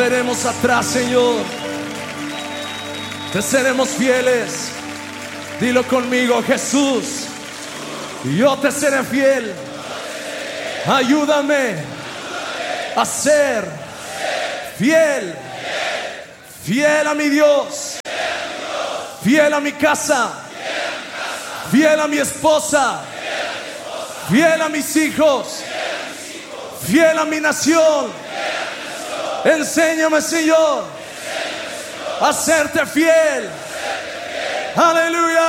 Veremos atrás, Señor. Te seremos fieles. Dilo conmigo, Jesús. Yo te seré fiel. Ayúdame a ser fiel. Fiel a mi Dios. Fiel a mi casa. Fiel a mi esposa. Fiel a mis hijos. Fiel a mi nación. Enséñame, Señor, a serte fiel. Aleluya.